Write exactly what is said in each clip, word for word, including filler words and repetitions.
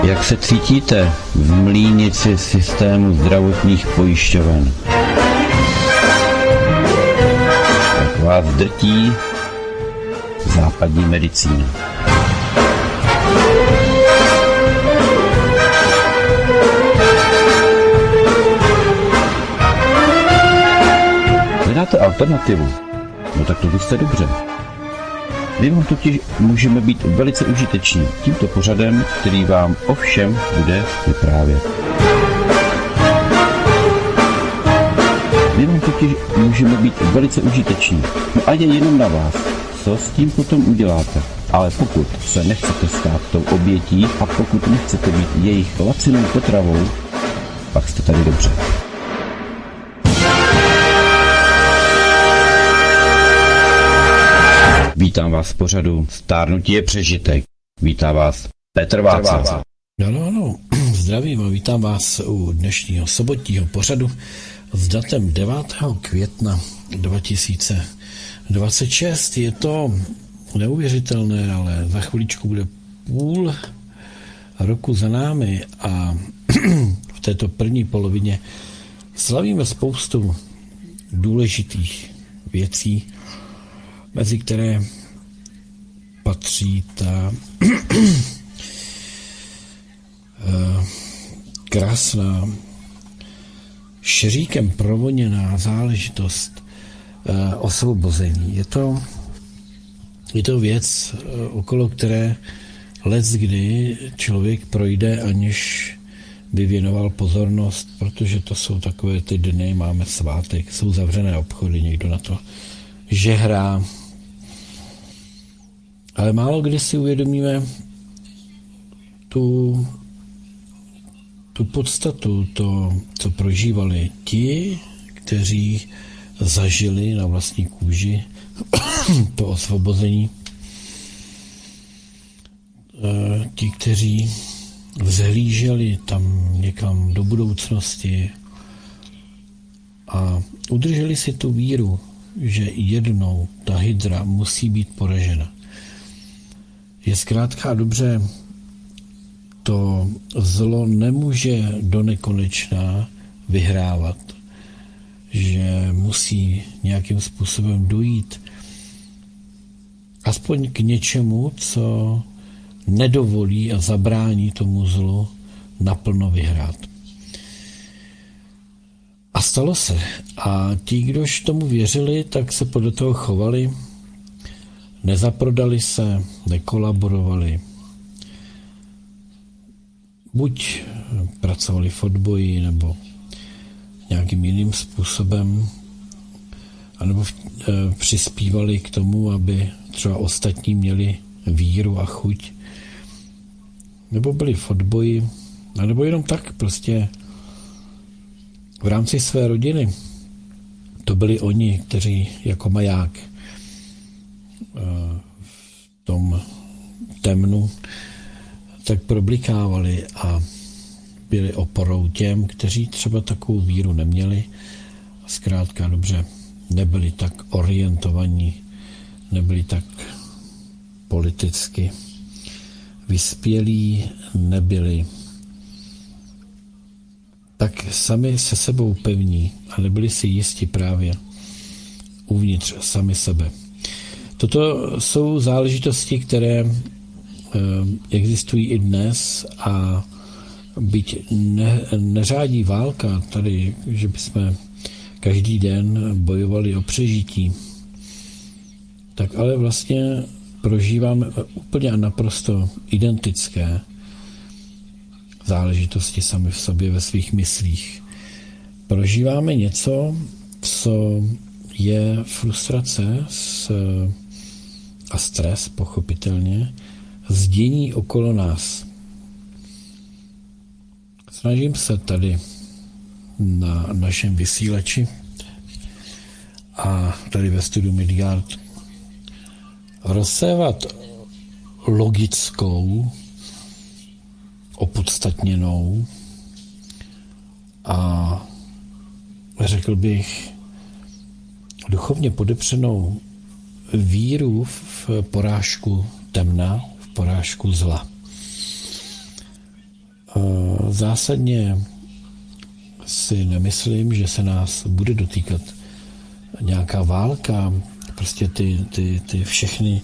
Jak se cítíte v mlýnici systému zdravotních pojišťoven? Jak vás drtí západní medicína? Hledáte alternativu? No tak to byste dobře. My vám totiž můžeme být velice užiteční tímto pořadem, který vám o všem bude vyprávět. My vám totiž můžeme být velice užiteční. No a je jenom na vás, co s tím potom uděláte. Ale pokud se nechcete stát tou obětí a pokud nechcete být jejich lacinou potravou, pak jste tady dobře. Vítám vás v pořadu Stárnutí je přežitek. Vítá vás Petr Václav. No, no, no, zdravím a vítám vás u dnešního sobotního pořadu s datem devátého května dva tisíce dvacet šest. Je to neuvěřitelné, ale za chviličku bude půl roku za námi a v této první polovině slavíme spoustu důležitých věcí, mezi které patří ta krásná, šeříkem provoněná záležitost osvobození. Je to, je to věc, okolo které leckdy člověk projde, aniž by věnoval pozornost, protože to jsou takové ty dny, máme svátek, jsou zavřené obchody, někdo na to žehrá. Ale málo kdy si uvědomíme tu, tu podstatu, to, co prožívali ti, kteří zažili na vlastní kůži to osvobození. Ti, kteří vzhlíželi tam někam do budoucnosti a udrželi si tu víru, že jednou ta hydra musí být poražena. Je zkrátka dobře, to zlo nemůže do nekonečna vyhrávat, že musí nějakým způsobem dojít aspoň k něčemu, co nedovolí a zabrání tomu zlu naplno vyhrát. A stalo se. A ti, kdož tomu věřili, tak se podle toho chovali, nezaprodali se, nekolaborovali. Buď pracovali v odboji, nebo nějakým jiným způsobem, anebo e, přispívali k tomu, aby třeba ostatní měli víru a chuť, nebo byli v odboji, nebo jenom tak prostě v rámci své rodiny. To byli oni, kteří jako maják v tom temnu tak problikávali a byli oporou těm, kteří třeba takovou víru neměli a zkrátka dobře nebyli tak orientovaní, nebyli tak politicky vyspělí, nebyli tak sami se sebou pevní a nebyli si jisti právě uvnitř sami sebe. Toto jsou záležitosti, které e, existují i dnes a byť ne, neřádí válka tady, že bychom každý den bojovali o přežití, tak ale vlastně prožíváme úplně a naprosto identické záležitosti sami v sobě ve svých myslích. Prožíváme něco, co je frustrace s, a stres, pochopitelně, z dění okolo nás. Snažím se tady na našem vysílači a tady ve studiu Midgard rozsévat logickou, opodstatněnou a řekl bych duchovně podepřenou víru v porážku temna, v porážku zla. Zásadně si nemyslím, že se nás bude dotýkat nějaká válka, prostě ty, ty, ty všechny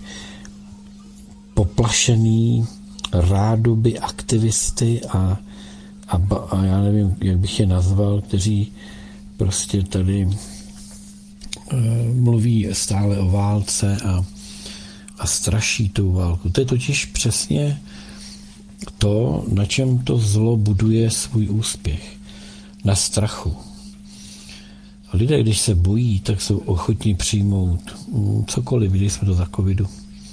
poplašený rádoby aktivisty a, a, a já nevím, jak bych je nazval, kteří prostě tady e, mluví stále o válce a, a straší tou válku. To je totiž přesně to, na čem to zlo buduje svůj úspěch. Na strachu. A lidé, když se bojí, tak jsou ochotní přijmout cokoliv. Viděli jsme to za covidu.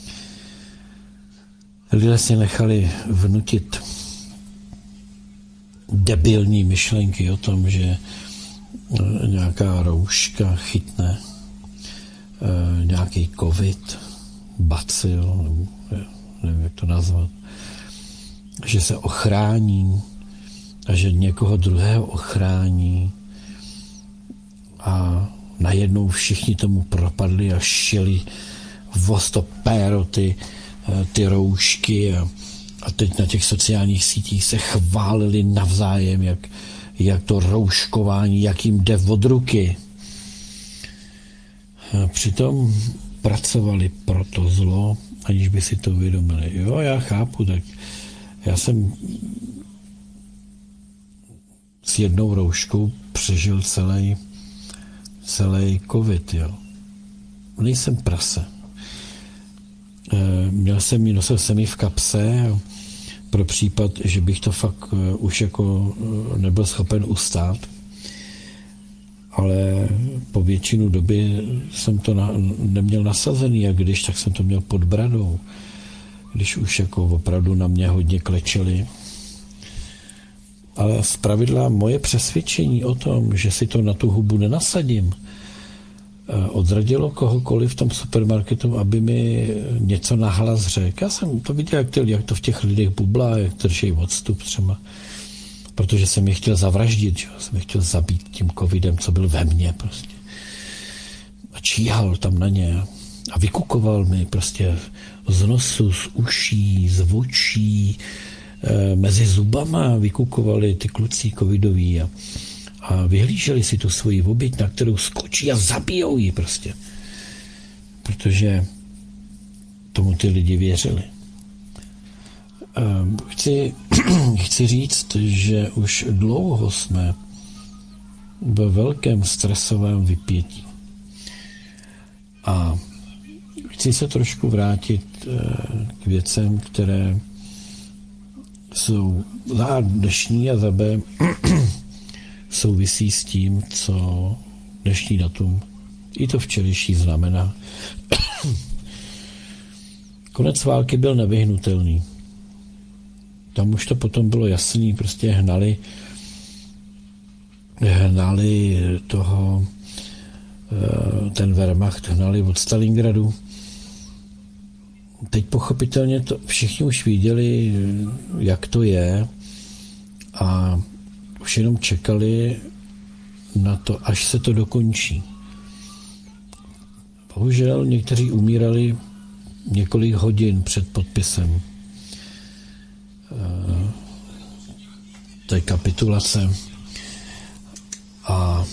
Lidé si nechali vnutit debilní myšlenky o tom, že nějaká rouška chytne nějaký covid, bacil, nebo nevím, jak to nazvat, že se ochrání a že někoho druhého ochrání a najednou všichni tomu propadli a šili vostopéro ty, ty roušky a, a teď na těch sociálních sítích se chválili navzájem, jak, jak to rouškování, jak jim jde od ruky. A přitom pracovali pro to zlo, aniž by si to uvědomili. Jo, já chápu, tak já jsem s jednou rouškou přežil celý celý covid, jo. Nejsem prase. E, měl jsem ji, nosil jsem ji v kapse pro případ, že bych to fakt už jako nebyl schopen ustát. Ale po většinu doby jsem to na, neměl nasazený a když, tak jsem to měl pod bradou. Když už jako opravdu na mě hodně klečeli. Ale zpravidla moje přesvědčení o tom, že si to na tu hubu nenasadím, odradilo kohokoliv v tom supermarketu, aby mi něco nahlas řekl. Já jsem to viděl, jak, ty, jak to v těch lidech bublá, jak drží odstup třeba. Protože jsem je chtěl zavraždit, že? Jsem je chtěl zabít tím covidem, co byl ve mně prostě. A číhal tam na ně a vykukoval mi prostě z nosu, z uší, z očí, e, mezi zubama vykukovali ty kluci covidoví a, a vyhlíželi si tu svoji oběť, na kterou skočí a zabijou ji prostě. Protože tomu ty lidi věřili. Chci, chci říct, že už dlouho jsme ve velkém stresovém vypětí. A chci se trošku vrátit k věcem, které jsou za A dnešní a za B souvisí s tím, co dnešní datum i to včerejší znamená. Konec války byl nevyhnutelný. Tam už to potom bylo jasný, prostě hnali, hnali toho, ten Wehrmacht hnali od Stalingradu. Teď pochopitelně to všichni už viděli, jak to je a už jenom čekali na to, až se to dokončí. Bohužel někteří umírali několik hodin před podpisem té kapitulace a,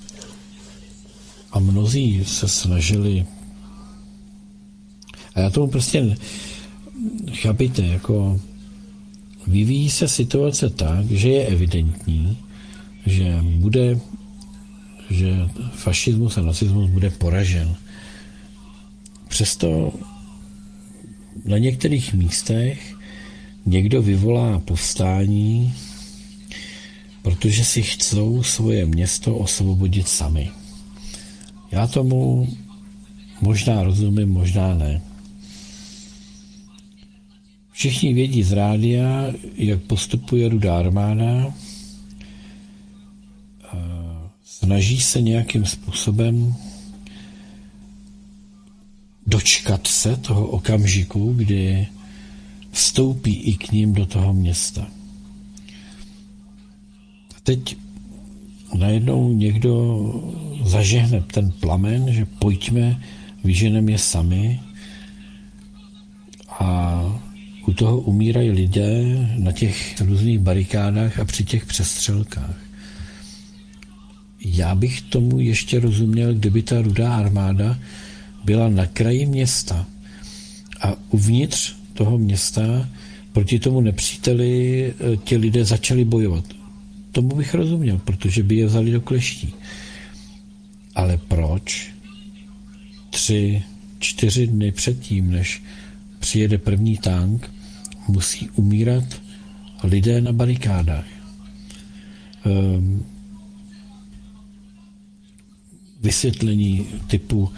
a mnozí se snažili a já tomu prostě chápejte, jako vyvíjí se situace tak, že je evidentní, že bude, že fašismus a nacismus bude poražen. Přesto na některých místech někdo vyvolá povstání, protože si chcou svoje město osvobodit sami. Já tomu možná rozumím, možná ne. Všichni vědí z rádia, jak postupuje Rudá armáda. Snaží se nějakým způsobem dočkat se toho okamžiku, kdy vstoupí i k ním do toho města. A teď najednou někdo zažehne ten plamen, že pojďme, vyženeme je sami a u toho umírají lidé na těch různých barikádách a při těch přestřelkách. Já bych tomu ještě rozuměl, kdyby ta Rudá armáda byla na kraji města a uvnitř toho města proti tomu nepříteli ti lidé začali bojovat. Tomu bych rozuměl, protože by je vzali do kleští. Ale proč tři, čtyři dny předtím, než přijede první tank, musí umírat lidé na barikádách? Um, vysvětlení typu uh,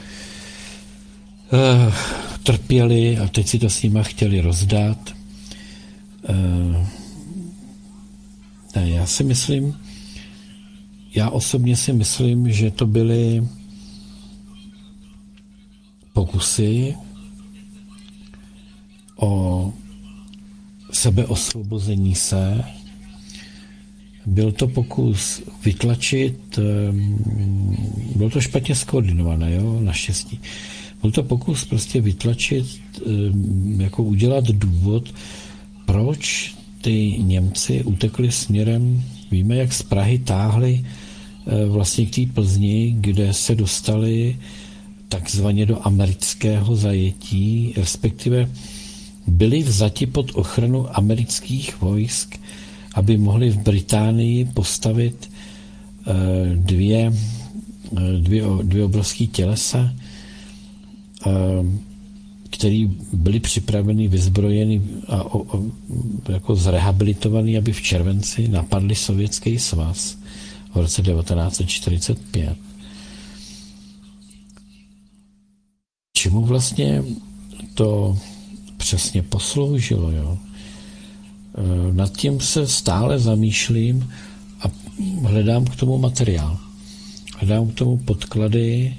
trpěli a teď si to s nima chtěli rozdat. Uh, ne, já si myslím, já osobně si myslím, že to byly pokusy o sebeosvobození se. Byl to pokus vytlačit, bylo to špatně skoordinované, jo, naštěstí. Byl to pokus prostě vytlačit, jako udělat důvod, proč ty Němci utekli směrem, víme, jak z Prahy táhli vlastně k té Plzni, kde se dostali takzvaně do amerického zajetí, respektive byli vzati pod ochranu amerických vojsk, aby mohli v Británii postavit dvě, dvě, dvě obrovské tělesa, které byly připraveny, vyzbrojeny a o, o, jako zrehabilitovaný, aby v červenci napadli Sovětský svaz v roce devatenáct set čtyřicet pět. Čemu vlastně to přesně posloužilo, jo? Nad tím se stále zamýšlím a hledám k tomu materiál. Hledám k tomu podklady.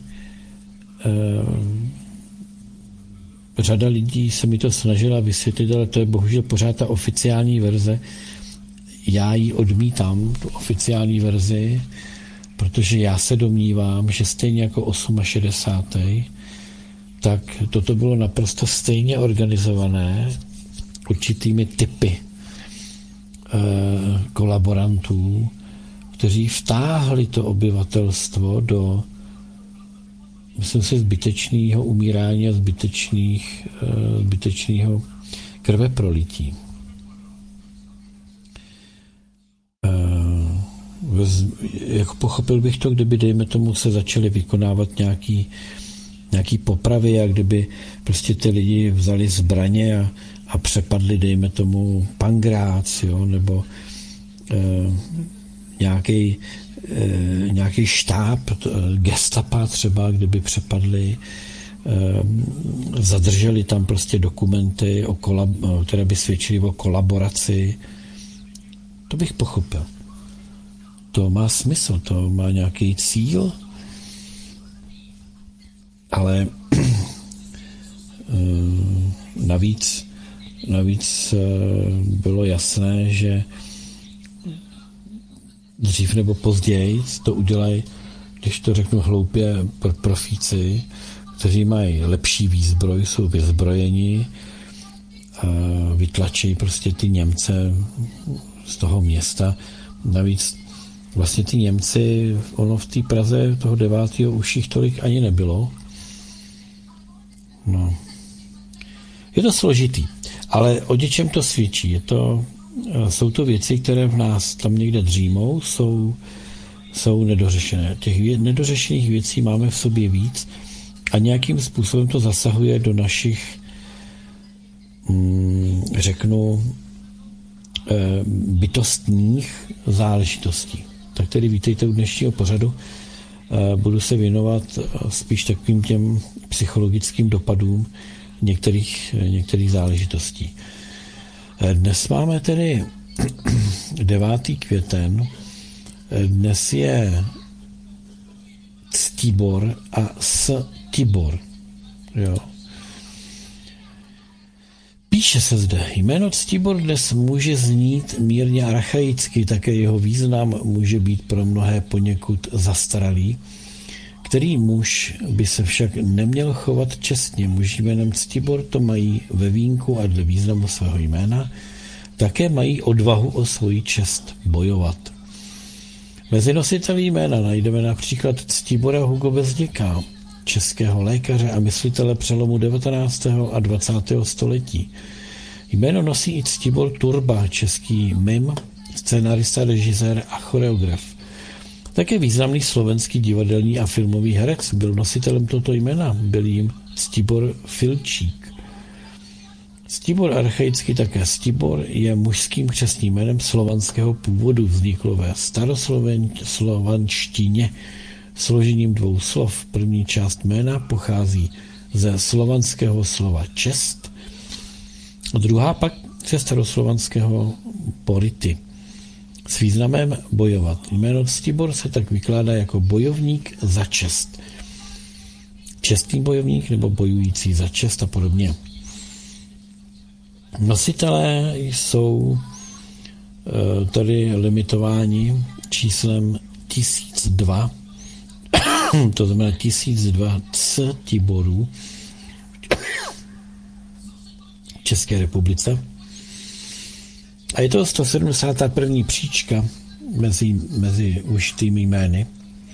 Řada lidí se mi to snažila vysvětlit, ale to je bohužel pořád ta oficiální verze. Já ji odmítám, tu oficiální verzi, protože já se domnívám, že stejně jako šedesátý osmý tak toto bylo naprosto stejně organizované určitými typy kolaborantů, kteří vtáhli to obyvatelstvo do, myslím si, zbytečného umírání a zbytečných, zbytečného krveprolití. Jako pochopil bych to, kdyby, dejme tomu, se začaly vykonávat nějaký, nějaký popravy a kdyby prostě ty lidi vzali zbraně a a přepadli, dejme tomu, Pangrác, jo, nebo e, nějaký, e, nějaký štáb gestapa třeba, kdyby přepadli, e, zadrželi tam prostě dokumenty, o kolab, které by svědčily o kolaboraci. To bych pochopil. To má smysl, to má nějaký cíl, ale e, navíc Navíc bylo jasné, že dřív nebo později to udělají, když to řeknu hloupě, profíci, kteří mají lepší výzbroj, jsou vyzbrojeni, vytlačí prostě ty Němce z toho města. Navíc vlastně ty Němci, ono v té Praze toho devátého už jich tolik ani nebylo. No. Je to složitý. Ale o něčem to svědčí. Je to, jsou to věci, které v nás tam někde dřímou, jsou, jsou nedořešené. Těch nedořešených věcí máme v sobě víc a nějakým způsobem to zasahuje do našich, mm, řeknu, bytostních záležitostí. Tak tedy vítejte u dnešního pořadu. Budu se věnovat spíš takovým těm psychologickým dopadům některých, některých záležitostí. Dnes máme tedy devátý květen, dnes je Ctibor a Stibor. Jo. Píše se zde, jméno Ctibor dnes může znít mírně archaicky, také jeho význam může být pro mnohé poněkud zastaralý. Který muž by se však neměl chovat čestně? Muži jménem Ctibor to mají ve vínku a dle významu svého jména. Také mají odvahu o svoji čest bojovat. Mezi nositeli jména najdeme například Ctibora Hugo Bezděka, českého lékaře a myslitele přelomu devatenáctého a dvacátého století. Jméno nosí i Ctibor Turba, český mim, scenarista, režisér a choreograf. Také významný slovenský divadelní a filmový herec byl nositelem tohoto jména, byl jim Ctibor Filčík. Ctibor archaicky také Ctibor je mužským křestním jménem slovanského původu, vzniklo ve staroslovanštině složením dvou slov. První část jména pochází ze slovanského slova čest, a druhá pak ze staroslovanského pority s významem bojovat. Jméno Ctibor se tak vykládá jako bojovník za čest. Čestný bojovník nebo bojující za čest a podobně. Nositelé jsou tady limitováni číslem tisíc dva, to znamená tisíc dva Ctiborů v České republice. A je to sto sedmdesátá první příčka mezi, mezi užitými jmény.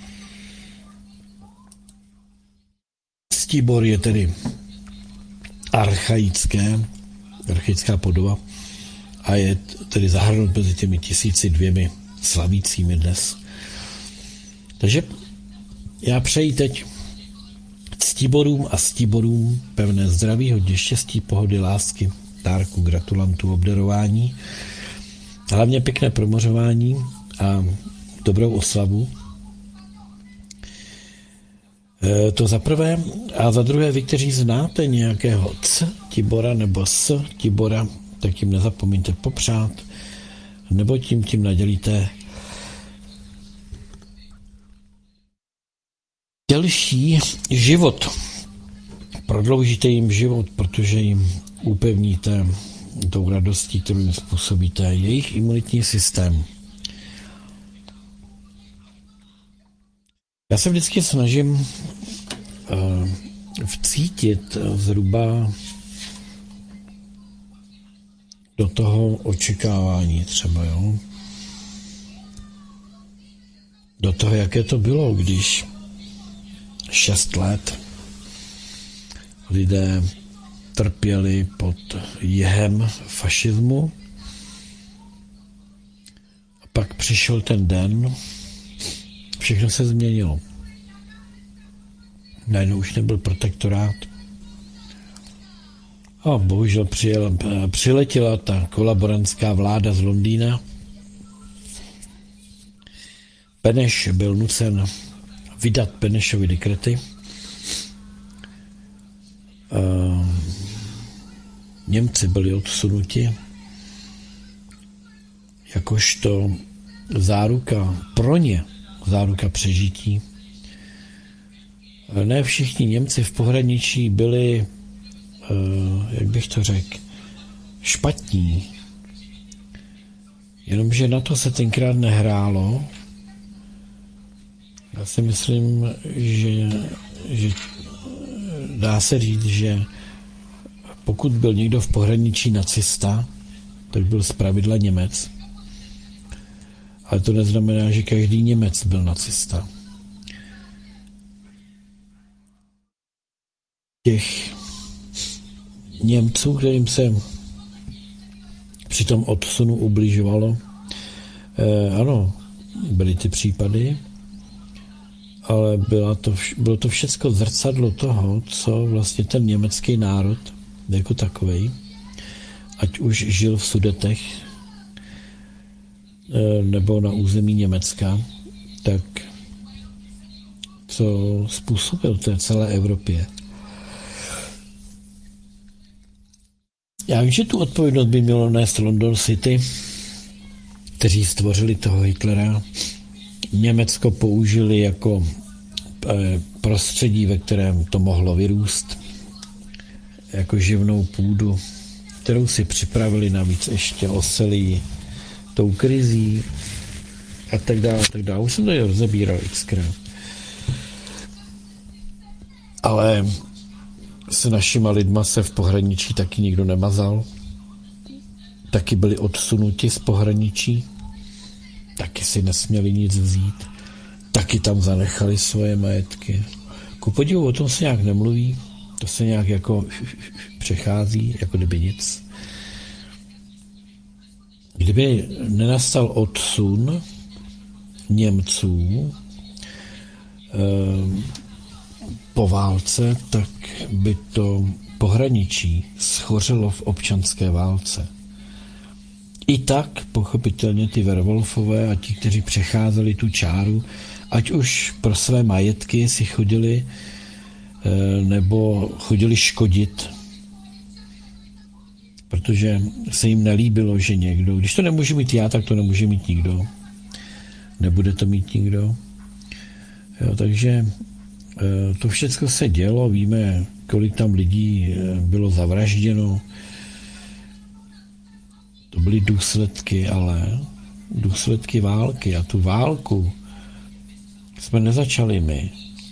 Ctibor je tedy archaické, archaická podoba a je tedy zahrnut mezi těmi tisíci dvěmi slavícími dnes. Takže já přeji teď Ctiborům a Ctiborům pevné zdraví, hodně štěstí, pohody, lásky, dárku, gratulantů, obdarování, hlavně pěkné promořování a dobrou oslavu. E, to za prvé. A za druhé, vy, kteří znáte nějakého Ctibora nebo Stibora, tak jim nezapomeňte popřát, nebo tím tím nadělíte delší život. Prodloužíte jim život, protože jim upevníte tou radostí, kterou jim způsobíte, jejich imunitní systém. Já se vždycky snažím uh, vcítit zhruba do toho očekávání třeba, jo? Do toho, jaké to bylo, když šest let lidé trpěli pod jehem fašismu. A pak přišel ten den, všechno se změnilo. Najednou už nebyl protektorát. A bohužel přijel, přiletěla ta kolaborantská vláda z Londýna. Beneš byl nucen vydat Benešovy dekrety. Němci byli odsunuti jakožto záruka pro ně, záruka přežití. Ne všichni Němci v pohraničí byli, jak bych to řekl, špatní. Jenomže na to se tenkrát nehrálo. Já si myslím, že, že dá se říct, že pokud byl někdo v pohraničí nacista, tak byl zpravidla Němec. Ale to neznamená, že každý Němec byl nacista. Těch Němců, kterým se při tom odsunu ubližovalo, eh, ano, byly ty případy, ale byla to, bylo to všecko zrcadlo toho, co vlastně ten německý národ jako takovej, ať už žil v Sudetech nebo na území Německa, tak co způsobil té celé Evropě. Já vím, že tu odpovědnost by mělo nést London City, kteří stvořili toho Hitlera. Německo použili jako prostředí, ve kterém to mohlo vyrůst, jako živnou půdu, kterou si připravili navíc ještě oselí tou krizí a tak dále, tak dále. Už jsem to rozebíral xkrát. Ale s našima lidma se v pohraničí taky nikdo nemazal. Taky byli odsunuti z pohraničí. Taky si nesměli nic vzít. Taky tam zanechali svoje majetky. Ku podivu o tom se nějak nemluví. To se nějak jako přechází, jako kdyby nic. Kdyby nenastal odsun Němců po válce, tak by to pohraničí schořelo v občanské válce. I tak pochopitelně ty Werwolfové a ti, kteří přecházeli tu čáru, ať už pro své majetky si chodili nebo chodili škodit, protože se jim nelíbilo, že někdo, když to nemůže mít já, tak to nemůže mít nikdo. Nebude to mít nikdo. Jo, takže to všechno se dělo, víme, kolik tam lidí bylo zavražděno. To byly důsledky, ale důsledky války. A tu válku jsme nezačali my.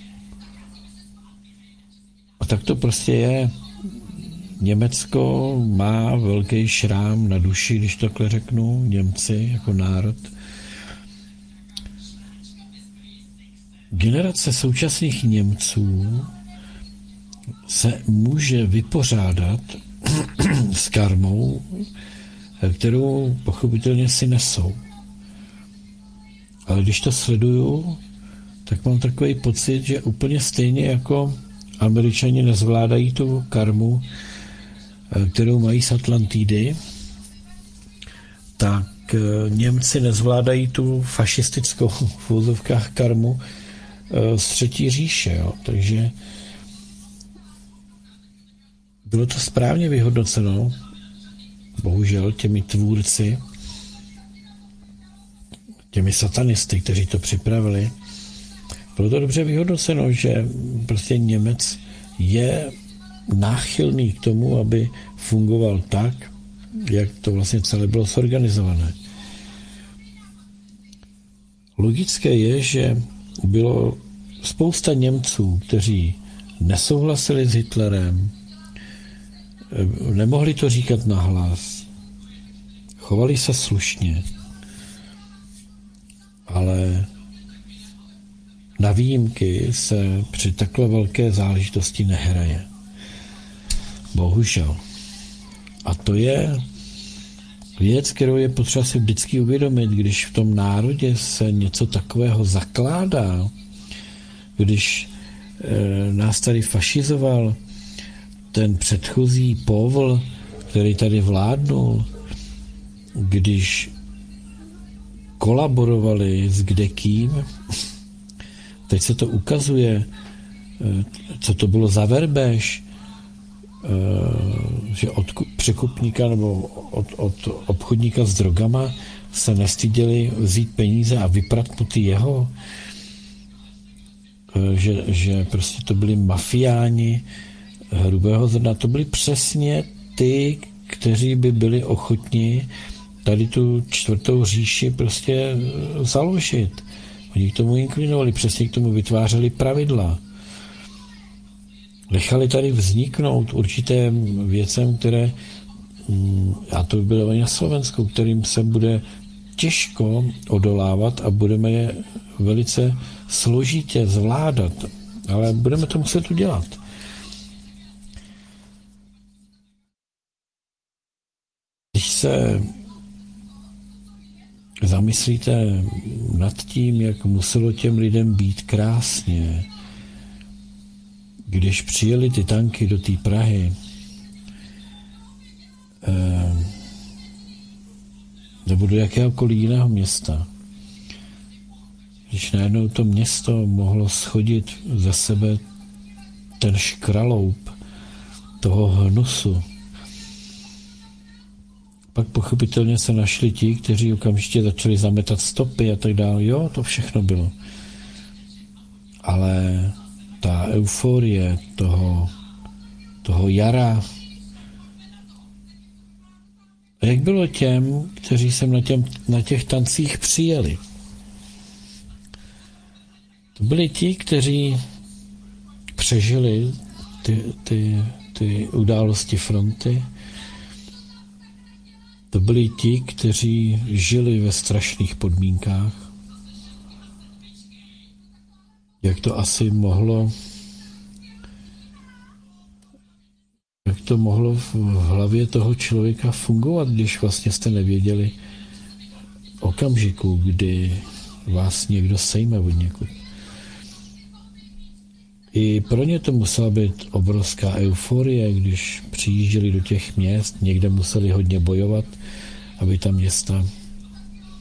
A tak to prostě je. Německo má velký šrám na duši, když takhle řeknu, Němci jako národ. Generace současných Němců se může vypořádat s karmou, kterou pochopitelně si nesou. Ale když to sleduju, tak mám takový pocit, že úplně stejně jako Američani nezvládají tu karmu, kterou mají z Atlantidy, tak Němci nezvládají tu fašistickou v úzovkách karmu z třetí říše. Jo. Takže bylo to správně vyhodnoceno, bohužel těmi tvůrci, těmi satanisty, kteří to připravili. Bylo to dobře vyhodnoceno, že prostě Němec je náchylný k tomu, aby fungoval tak, jak to vlastně celé bylo zorganizované. Logické je, že bylo spousta Němců, kteří nesouhlasili s Hitlerem, nemohli to říkat nahlas, chovali se slušně, ale na výjimky se při takhle velké záležitosti nehraje. Bohužel. A to je věc, kterou je potřeba si vždycky uvědomit, když v tom národě se něco takového zakládá, když e, nás tady fašizoval ten předchozí povl, který tady vládnul, když kolaborovali s kdekým, teď se to ukazuje, co to bylo za verbež, že od překupníka nebo od, od obchodníka s drogama se nestyděli vzít peníze a vyprat mu ty jeho, že, že prostě to byli mafiáni hrubého zrna. To byli přesně ty, kteří by byli ochotni tady tu čtvrtou říši prostě založit. Oni k tomu inklinovali, přesně k tomu vytvářeli pravidla. Nechali tady vzniknout určité věcem, které, a to by bylo i na Slovensku, kterým se bude těžko odolávat a budeme je velice složitě zvládat. Ale budeme to muset udělat. Když se zamyslíte nad tím, jak muselo těm lidem být krásně, když přijeli ty tanky do té Prahy, eh, nebo do jakéhokoliv jiného města, když najednou to město mohlo schodit ze sebe ten škraloup toho hnusu, pak pochopitelně se našli ti, kteří okamžitě začali zametat stopy a tak dále. Jo, to všechno bylo. Ale ta euforie toho, toho jara, a jak bylo těm, kteří sem na, těm, na těch tancích přijeli? To byli ti, kteří přežili ty, ty, ty události fronty, to byli ti, kteří žili ve strašných podmínkách. Jak to asi mohlo, jak to mohlo v hlavě toho člověka fungovat, když vlastně jste nevěděli okamžiku, kdy vás někdo sejme od někud. I pro ně to musela být obrovská euforie, když přijížděli do těch měst, někde museli hodně bojovat, aby ta města